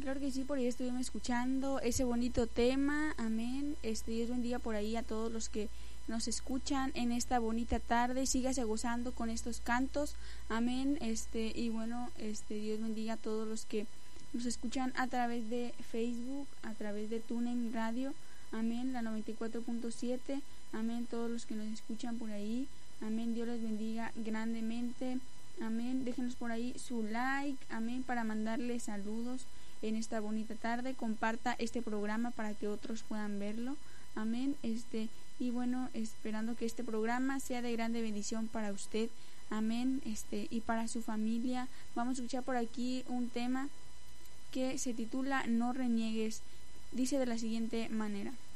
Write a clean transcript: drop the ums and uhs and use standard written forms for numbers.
claro que sí, por ahí estuvimos escuchando ese bonito tema, amén. Dios bendiga por ahí a todos los que nos escuchan en esta bonita tarde, sígase gozando con estos cantos, amén. Y bueno, Dios bendiga a todos los que nos escuchan a través de Facebook, a través de TuneIn Radio, amén, la 94.7, amén, todos los que nos escuchan por ahí, amén. Dios les bendiga grandemente, amén. Déjenos por ahí su like, amén, para mandarles saludos en esta bonita tarde. Comparta este programa para que otros puedan verlo, amén. Y bueno, esperando que este programa sea de grande bendición para usted, amén, y para su familia. Vamos a escuchar por aquí un tema que se titula No reniegues. Dice de la siguiente manera: